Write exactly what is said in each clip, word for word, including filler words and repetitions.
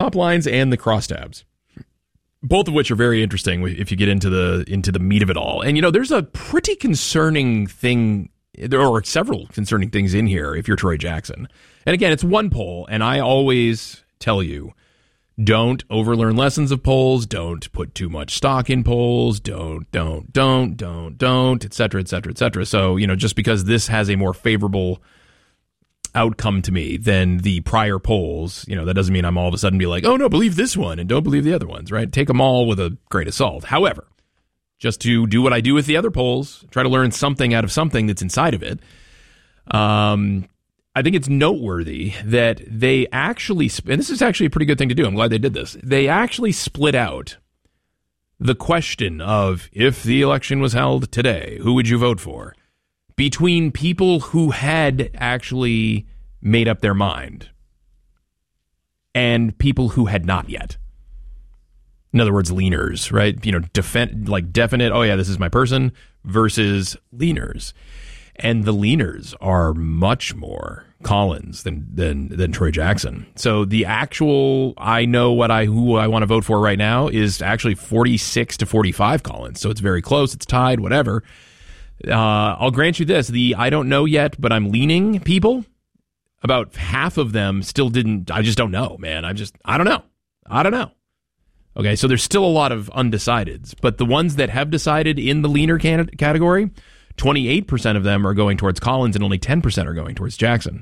top lines and the crosstabs, both of which are very interesting if you get into the into the meat of it all. And, you know, there's a pretty concerning thing. There are several concerning things in here if you're Troy Jackson. And again, it's one poll, and I always tell you, don't overlearn lessons of polls, don't put too much stock in polls, don't, don't, don't, don't, don't, et cetera, et cetera, et cetera. So, you know, just because this has a more favorable outcome to me than the prior polls, you know, that doesn't mean I'm all of a sudden be like, oh, no, believe this one and don't believe the other ones, right? Take them all with a grain of salt. However, just to do what I do with the other polls, try to learn something out of something that's inside of it. Um, I think it's noteworthy that they actually, and this is actually a pretty good thing to do. I'm glad they did this. They actually split out the question of if the election was held today, who would you vote for, between people who had actually made up their mind and people who had not yet. In other words, leaners, right? You know, defend, like definite, oh yeah, this is my person, versus leaners. And the leaners are much more Collins than than than Troy Jackson. So the actual, I know what I who I want to vote for right now is actually forty-six to forty-five Collins. So it's very close. It's tied, whatever. Uh, I'll grant you this: the I don't know yet, but I'm leaning people. About half of them still didn't. I just don't know, man. I just I don't know. I don't know. Okay, so there's still a lot of undecideds, but the ones that have decided in the leaner can- category, twenty-eight percent of them are going towards Collins and only ten percent are going towards Jackson.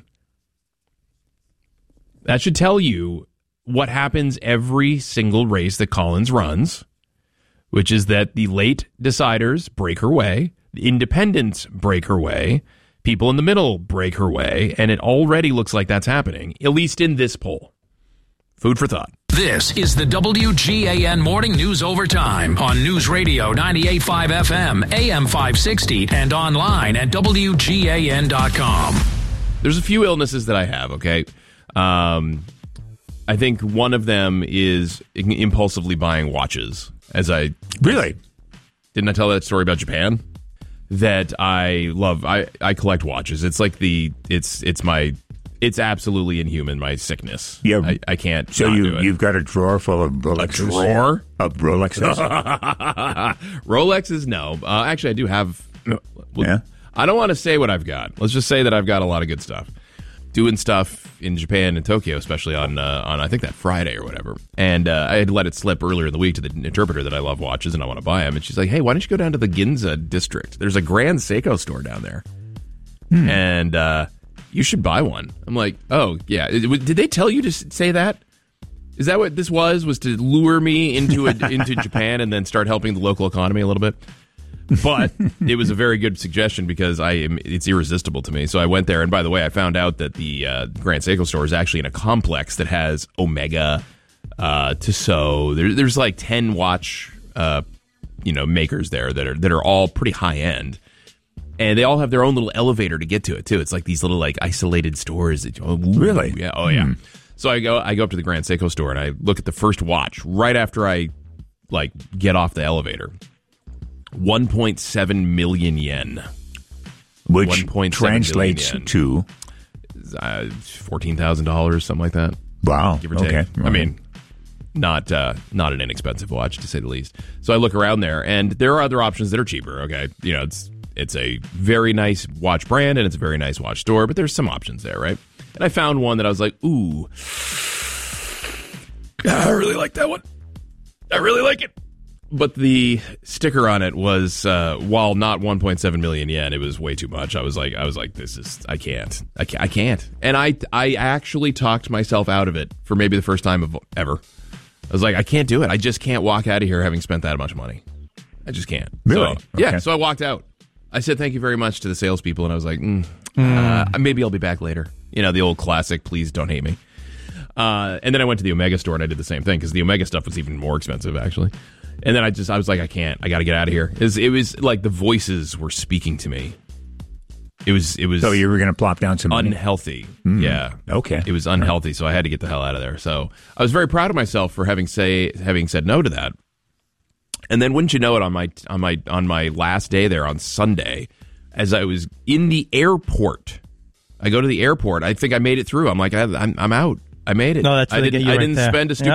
That should tell you what happens every single race that Collins runs, which is that the late deciders break her way, the independents break her way, people in the middle break her way, and it already looks like that's happening, at least in this poll. Food for thought. This is the W G A N Morning News Overtime on News Radio ninety-eight point five F M, A M five sixty, and online at W G A N dot com. There's a few illnesses that I have, okay? Um, I think one of them is impulsively buying watches. As I Really? Didn't I tell that story about Japan? That I love. I, I collect watches. It's like the, it's, it's my... It's absolutely inhuman, my sickness. Yeah, I, I can't. So not you, do it. you've got a drawer full of Rolexes? A drawer? Of Rolexes? Rolexes, no. Uh, actually, I do have. Well, yeah. I don't want to say what I've got. Let's just say that I've got a lot of good stuff. Doing stuff in Japan and Tokyo, especially on, uh, on I think that Friday or whatever. And uh, I had let it slip earlier in the week to the interpreter that I love watches and I want to buy them. And she's like, hey, why don't you go down to the Ginza district? There's a Grand Seiko store down there. Hmm. And, uh, you should buy one. I'm like, oh, yeah. Did they tell you to say that? Is that what this was? Was to lure me into a, into Japan and then start helping the local economy a little bit? But it was a very good suggestion because I am, it's irresistible to me. So I went there. And by the way, I found out that the uh, Grand Seiko store is actually in a complex that has Omega, uh, Tissot. There, there's like ten watch uh, you know, makers there that are that are all pretty high end. And they all have their own little elevator to get to it too. It's like these little like isolated stores. That, oh, ooh, really? Yeah. Oh yeah. Hmm. So I go I go up to the Grand Seiko store and I look at the first watch right after I like get off the elevator. one point seven million yen. Which translates yen. to uh, fourteen thousand dollars, something like that. Wow. Give or okay. take. I mean, not uh, not an inexpensive watch to say the least. So I look around there and there are other options that are cheaper. Okay. You know, it's It's a very nice watch brand, and it's a very nice watch store, but there's some options there, right? And I found one that I was like, ooh, I really like that one. I really like it. But the sticker on it was, uh, while not one point seven million yen, it was way too much. I was like, I was like, this is, I can't. I can't. I can't. And I, I actually talked myself out of it for maybe the first time of ever. I was like, I can't do it. I just can't walk out of here having spent that much money. I just can't. Really? So, yeah, okay. so I walked out. I said thank you very much to the salespeople, and I was like, mm, mm. Uh, maybe I'll be back later. You know, the old classic, please don't hate me. Uh, and then I went to the Omega store, and I did the same thing, because the Omega stuff was even more expensive, actually. And then I just, I was like, I can't. I got to get out of here. It was, it was like the voices were speaking to me. It was, it was. So you were going to plop down some money? Unhealthy. Mm. Yeah. Okay. It was unhealthy, so I had to get the hell out of there. So I was very proud of myself for having say having said no to that. And then, wouldn't you know it, on my on my on my last day there on Sunday, as I was in the airport, I go to the airport. I think I made it through. I'm like, I, I'm I'm out. I made it. No, that's I really didn't. get you I right didn't there. spend a stupid